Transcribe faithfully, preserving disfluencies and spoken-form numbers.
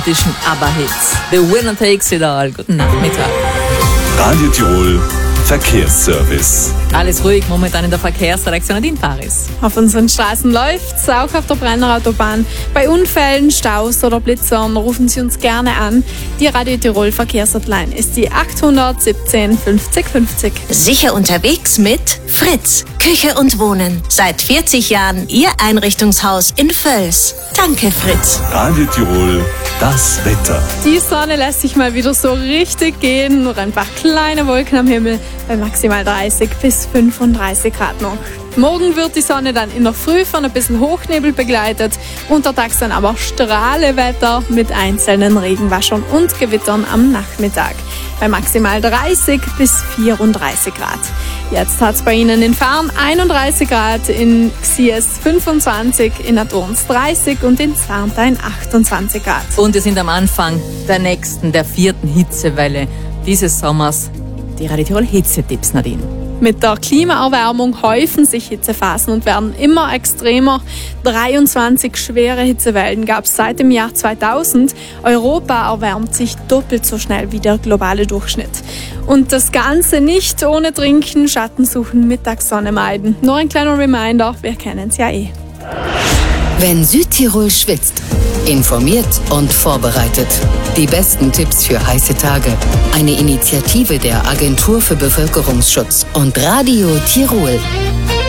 britischen ABBA-Hits. The Winner Takes It All. Guten Nachmittag. Radio Tirol Verkehrsservice. Alles ruhig momentan in der Verkehrsredaktion in Paris. Auf unseren Straßen läuft's, auch auf der Brennerautobahn. Bei Unfällen, Staus oder Blitzern rufen Sie uns gerne an. Die Radio Tirol Verkehrshotline ist die achthundertsiebzehn fünfzig fünfzig. Sicher unterwegs mit Fritz. Küche und Wohnen. Seit vierzig Jahren Ihr Einrichtungshaus in Völs. Danke, Fritz. Radio Tirol, das Wetter. Die Sonne lässt sich mal wieder so richtig gehen. Nur ein paar kleine Wolken am Himmel bei maximal dreißig bis fünfunddreißig Grad noch. Morgen wird die Sonne dann in der Früh von ein bisschen Hochnebel begleitet. Untertags dann aber Strahlewetter mit einzelnen Regenwaschern und Gewittern am Nachmittag. Bei maximal dreißig bis vierunddreißig Grad. Jetzt hat es bei Ihnen in Farn einunddreißig Grad, in Xies fünfundzwanzig, in Adorns dreißig und in Sarntein achtundzwanzig Grad. Und wir sind am Anfang der nächsten, der vierten Hitzewelle dieses Sommers. Die Radio Tirol Hitzetipps, Nadine. Mit der Klimaerwärmung häufen sich Hitzephasen und werden immer extremer. dreiundzwanzig schwere Hitzewellen gab es seit dem Jahr zweitausend. Europa erwärmt sich doppelt so schnell wie der globale Durchschnitt. Und das Ganze nicht ohne Trinken, Schatten suchen, Mittagssonne meiden. Nur ein kleiner Reminder, wir kennen es ja eh. Wenn Südtirol schwitzt, informiert und vorbereitet. Die besten Tipps für heiße Tage. Eine Initiative der Agentur für Bevölkerungsschutz und Radio Tirol.